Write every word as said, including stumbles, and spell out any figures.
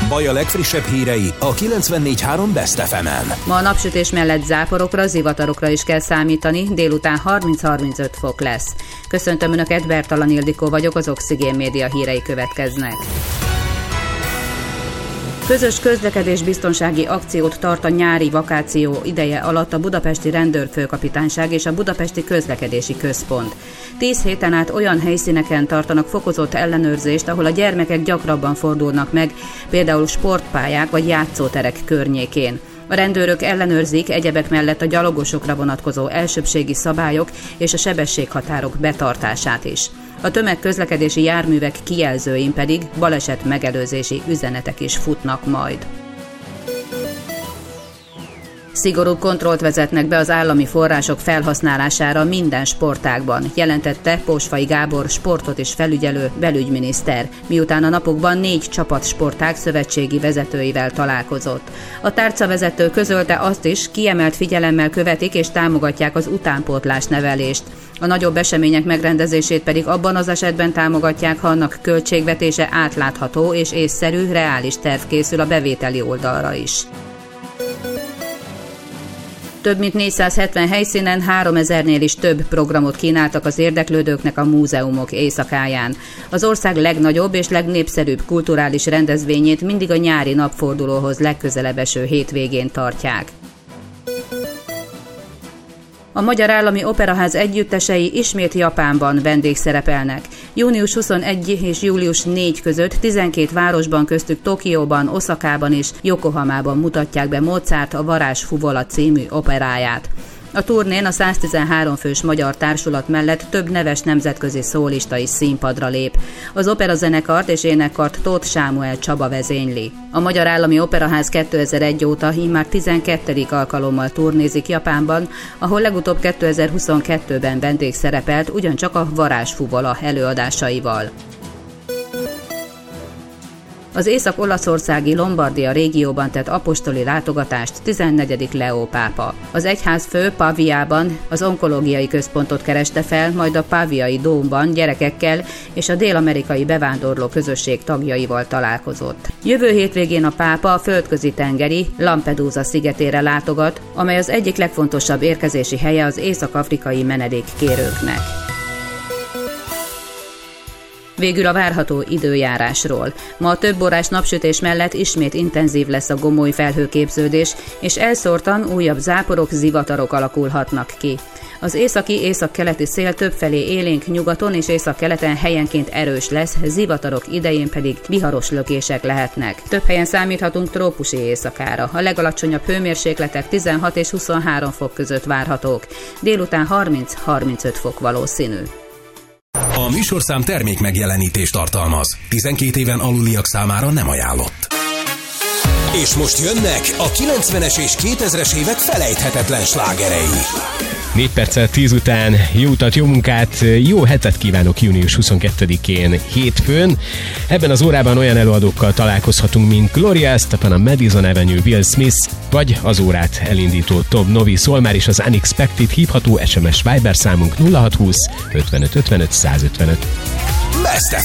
Baj a legfrissebb hírei a kilencvennégy három Best ef emen. Ma a napsütés mellett záporokra, zivatarokra is kell számítani, délután harminc-harmincöt fok lesz. Köszöntöm Önöket, Bertalan Ildikó vagyok, az Oxigén Média hírei következnek. Közös közlekedésbiztonsági akciót tart a nyári vakáció ideje alatt a Budapesti Rendőrfőkapitányság és a Budapesti Közlekedési Központ. Tíz héten át olyan helyszíneken tartanak fokozott ellenőrzést, ahol a gyermekek gyakrabban fordulnak meg, például sportpályák vagy játszóterek környékén. A rendőrök ellenőrzik egyebek mellett a gyalogosokra vonatkozó elsőbbségi szabályok és a sebességhatárok betartását is. A tömegközlekedési járművek kijelzőin pedig baleset megelőzési üzenetek is futnak majd. Szigorú kontrollt vezetnek be az állami források felhasználására minden sportágban, jelentette Pósfai Gábor sportot is felügyelő belügyminiszter, miután a napokban négy csapatsportág szövetségi vezetőivel találkozott. A tárcavezető közölte azt is, kiemelt figyelemmel követik és támogatják az utánpótlás nevelést. A nagyobb események megrendezését pedig abban az esetben támogatják, ha annak költségvetése átlátható és észszerű, reális terv készül a bevételi oldalra is. Több mint négyszázhetven helyszínen háromezernél is több programot kínáltak az érdeklődőknek a múzeumok éjszakáján. Az ország legnagyobb és legnépszerűbb kulturális rendezvényét mindig a nyári napfordulóhoz legközelebb eső hétvégén tartják. A Magyar Állami Operaház együttesei ismét Japánban vendégszerepelnek. június huszonegyedike és július negyedike között tizenkét városban, köztük Tokióban, Oszakában és Jokohamában mutatják be Mozart a Varázsfuvola című operáját. A turnén a száztizenhárom fős magyar társulat mellett több neves nemzetközi szólista is színpadra lép. Az operazenekart és énekkart Tóth Sámuel Csaba vezényli. A Magyar Állami Operaház kétezer-egy óta immár tizenkettedik alkalommal turnézik Japánban, ahol legutóbb kétezer-huszonkettőben vendégszerepelt ugyancsak a Varázsfuvola előadásaival. Az észak-olaszországi Lombardia régióban tett apostoli látogatást tizennegyedik Leó pápa. Az egyházfő Paviában az onkológiai központot kereste fel, majd a Paviai dómban gyerekekkel és a dél-amerikai bevándorló közösség tagjaival találkozott. Jövő hétvégén a pápa a földközi tengeri Lampedusa szigetére látogat, amely az egyik legfontosabb érkezési helye az észak-afrikai menedékkérőknek. Végül a várható időjárásról. Ma a több órás napsütés mellett ismét intenzív lesz a gomoly felhőképződés, és elszórtan újabb záporok, zivatarok alakulhatnak ki. Az északi északkeleti szél többfelé élénk nyugaton és északkeleten helyenként erős lesz, zivatarok idején pedig viharos lökések lehetnek. Több helyen számíthatunk trópusi éjszakára. A legalacsonyabb hőmérsékletek tizenhat és huszonhárom fok között várhatók. Délután harminc-harmincöt fok valószínű. A műsorszám termék megjelenítést tartalmaz. tizenkét éven aluliak számára nem ajánlott. És most jönnek a kilencvenes és kétezres évek felejthetetlen slágerei. négy perccel tíz után jó utat, jó munkát, jó hetet kívánok június huszonkettedikén hétfőn. Ebben az órában olyan előadókkal találkozhatunk, mint Gloria Estefan, a Madison Avenue, Will Smith, vagy az órát elindító Tom Novi, Szolmár és az Unexpected, hívható es em es Viber számunk nulla hat húsz ötvenöt ötvenöt százötvenöt. Best